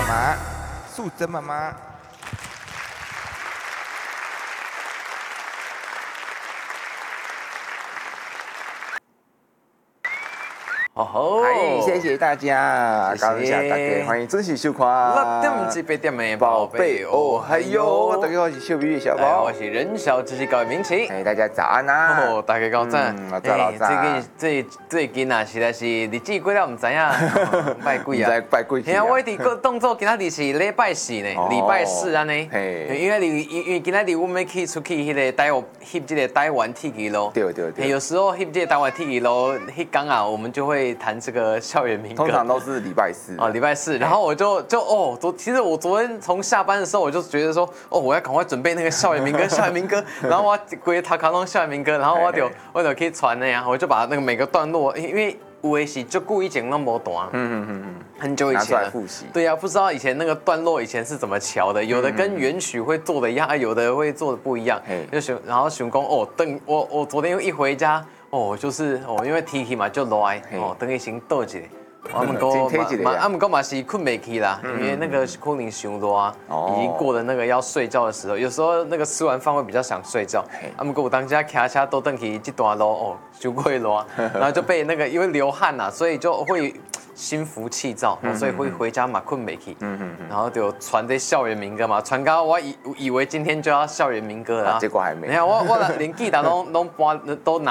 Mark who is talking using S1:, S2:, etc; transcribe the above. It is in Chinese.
S1: 妈，素贞妈妈。
S2: 哦吼！
S1: 谢谢大家，感谢大家，欢迎准时收看。
S2: 6.7的宝贝哦，还有，
S1: 大家好，我是小 B 小宝，
S2: 我是人小知识高的明奇。
S1: 大家早安啊！
S2: 哦，大家早安。
S1: 早安。
S2: 最近啊，实在是日子过了唔知影，拜鬼啊！
S1: 拜鬼！
S2: 嘿啊，我伫个动作今仔日是礼拜四呢，礼拜四安尼。因为今仔日我们要出去迄个翕这个台湾铁骑路。
S1: 对。
S2: 有时候翕这个台湾铁骑路，迄天啊，我们就会弹这个校园民歌。
S1: 通常都是礼拜四。
S2: 礼拜四，然后我其实我昨天从下班的时候我就觉得说，我要赶快准备那个校园民歌，然后我规他卡弄校园民歌，然后我就去传那样，我就把那个每个段落，因为有的是就故意讲那么短，很久以前
S1: 拿出来复习。
S2: 对呀，不知道以前那个段落以前是怎么调的，有的跟原曲会做的一样，有的会做的不一样，然后想讲我昨天又一回家，就是因为天气嘛就热，等于先倒一下。我们讲嘛是困不起啦，因为那个可能伤热啊，已经过了那个要睡觉的时候，有时候那个吃完饭会比较想睡觉。我们我当家骑车都等去这段路伤过热，然后就被那个因为流汗呐，所以就会心浮气躁，所以会回家嘛困不起。然后就传这校园民歌嘛，传到我以为今天就要校园民歌了，
S1: 结果还没。
S2: 你看我连吉他都拿